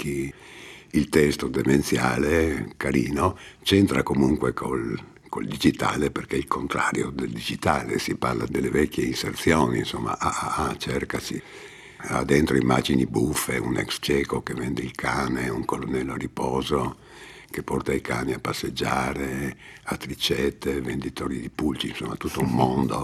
vecchi. Il testo demenziale, carino, c'entra comunque col digitale, perché è il contrario del digitale, si parla delle vecchie inserzioni, insomma, cercasi. Ha dentro immagini buffe, un ex cieco che vende il cane, un colonnello a riposo che porta i cani a passeggiare, attricette, venditori di pulci, insomma tutto un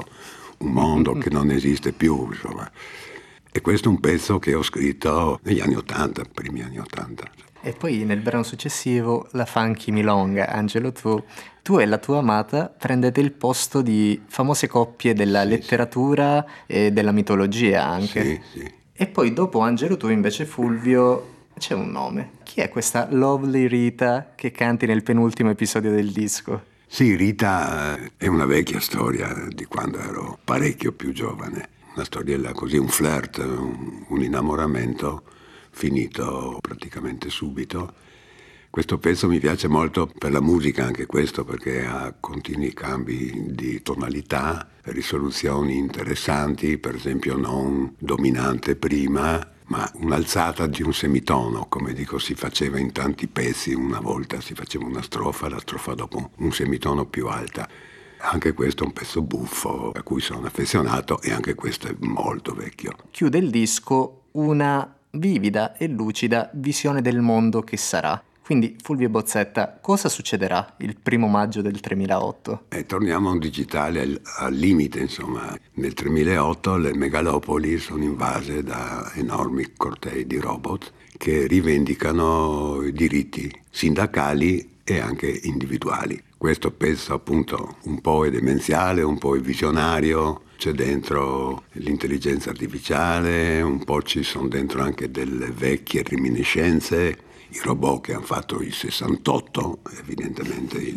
mondo che non esiste più, insomma. E questo è un pezzo che ho scritto negli anni '80, primi anni '80. E poi nel brano successivo, La Funky Milonga, Angelo, tu e la tua amata prendete il posto di famose coppie della letteratura e della mitologia anche. Sì. E poi dopo Angelo tu invece Fulvio c'è un nome. Chi è questa Lovely Rita che canti nel penultimo episodio del disco? Sì, Rita è una vecchia storia di quando ero parecchio più giovane. Una storiella così, un flirt, un innamoramento finito praticamente subito. Questo pezzo mi piace molto per la musica, anche questo, perché ha continui cambi di tonalità, risoluzioni interessanti, per esempio non dominante prima, ma un'alzata di un semitono, come dico si faceva in tanti pezzi. Una volta si faceva una strofa, la strofa dopo un semitono più alta. Anche questo è un pezzo buffo a cui sono affezionato, e anche questo è molto vecchio. Chiude il disco una vivida e lucida visione del mondo che sarà. Quindi Fulvio Bozzetta, cosa succederà il 1° maggio del 2008? Torniamo a un digitale al limite, insomma. Nel 2008 le megalopoli sono invase da enormi cortei di robot che rivendicano i diritti sindacali e anche individuali. Questo pezzo appunto un po' è demenziale, un po' è visionario, c'è dentro l'intelligenza artificiale, un po' ci sono dentro anche delle vecchie reminiscenze. I robot che hanno fatto il 68, evidentemente il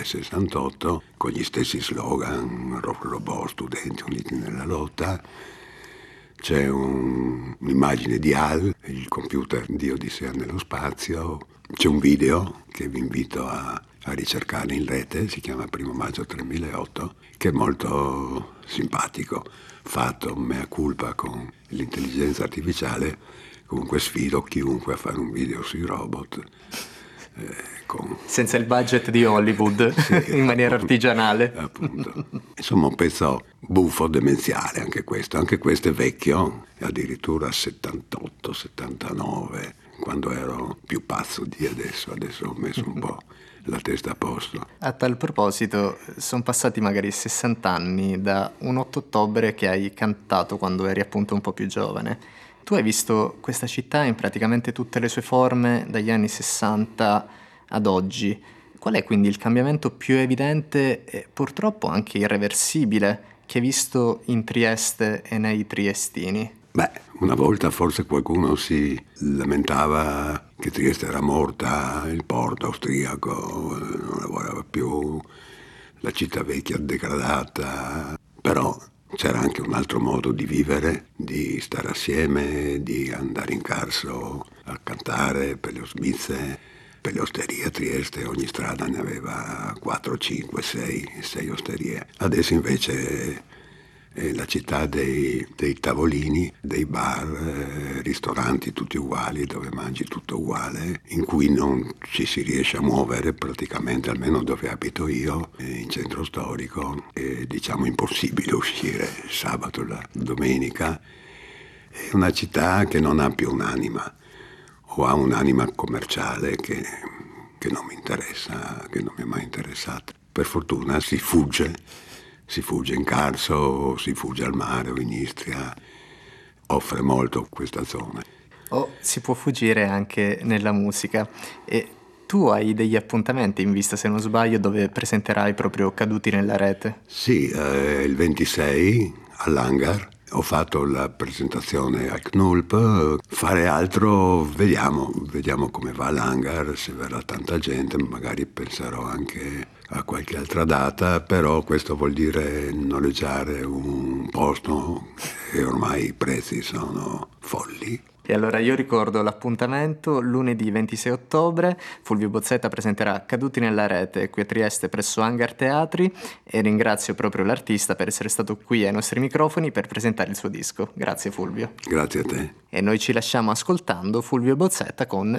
2068, con gli stessi slogan, robot, studenti uniti nella lotta. C'è un'immagine di HAL, il computer di Odissea nello spazio. C'è un video che vi invito a ricercare in rete, si chiama 1° maggio 2008, che è molto simpatico, fatto mea culpa con l'intelligenza artificiale. Comunque sfido chiunque a fare un video sui robot. Senza il budget di Hollywood, Sì, in maniera artigianale. Appunto. Insomma, un pezzo buffo, demenziale anche questo. Anche questo è vecchio, addirittura 78, 79, quando ero più pazzo di adesso. Adesso ho messo un po' la testa a posto. A tal proposito, sono passati magari 60 anni da un 8 ottobre che hai cantato quando eri appunto un po' più giovane. Tu hai visto questa città in praticamente tutte le sue forme dagli anni 60 ad oggi. Qual è quindi il cambiamento più evidente e purtroppo anche irreversibile che hai visto in Trieste e nei triestini? Beh, una volta forse qualcuno si lamentava che Trieste era morta, il porto austriaco non lavorava più, la città vecchia degradata, però c'era anche un altro modo di vivere, di stare assieme, di andare in Carso a cantare per le osmize, per le osterie a Trieste. Ogni strada ne aveva 4, 5, 6 osterie. Adesso invece è la città dei tavolini, dei bar, ristoranti tutti uguali, dove mangi tutto uguale, in cui non ci si riesce a muovere praticamente, almeno dove abito io, in centro storico. È diciamo impossibile uscire il sabato, la domenica. È una città che non ha più un'anima, o ha un'anima commerciale che non mi interessa, che non mi è mai interessata. Per fortuna si fugge in Carso, si fugge al mare o in Istria, offre molto questa zona. O si può fuggire anche nella musica. E tu hai degli appuntamenti in vista, se non sbaglio, dove presenterai proprio Caduti nella rete? Sì, il 26 all'Hangar. Ho fatto la presentazione al CNULP, fare altro, vediamo come va l'Hangar, se verrà tanta gente, magari penserò anche a qualche altra data, però questo vuol dire noleggiare un posto e ormai i prezzi sono folli. E allora io ricordo l'appuntamento lunedì 26 ottobre, Fulvio Bozzetta presenterà Caduti nella rete qui a Trieste presso Hangar Teatri e ringrazio proprio l'artista per essere stato qui ai nostri microfoni per presentare il suo disco. Grazie Fulvio. Grazie a te. E noi ci lasciamo ascoltando Fulvio Bozzetta con